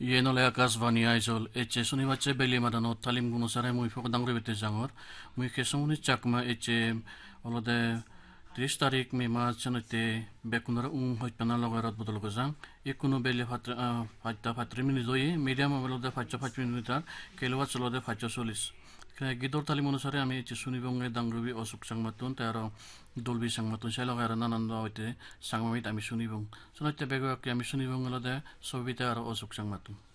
Yenole akasvani aizol eche suni wache beli madano talim guno sare mui fok dangre bete jangor mui kesoni chakma eche olode 30 tarik me ma chanote bekunara hoitana logarat bodol gozang ikuno beli fatta fatri minute doye medium olode fatta 5 minute kelwa cholode fatta solis gidor talim অনুসারে আমি এচে সুনিবঙ্গে দাংরবি অসুক সংমাতুন তার দলবি সংমাতুন Cello গারা নানান হইতে সংমামিত আমি সুনিবং সুনাইতে বেগকে আমি সুনিবং লদে সবিতা আর অসুক সংমাতুন